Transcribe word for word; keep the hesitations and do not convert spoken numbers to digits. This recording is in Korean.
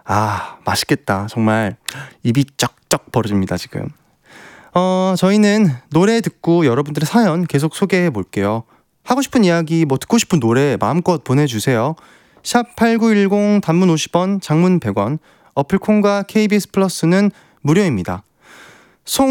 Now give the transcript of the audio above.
아, 맛있겠다. 정말 입이 쩍쩍 벌어집니다, 지금. 어, 저희는 노래 듣고 여러분들의 사연 계속 소개해 볼게요. 하고 싶은 이야기, 뭐 듣고 싶은 노래 마음껏 보내주세요. 샵 팔구일공, 단문 오십 원, 장문 백 원, 어플 콩과 케이비에스 플러스는 무료입니다. 송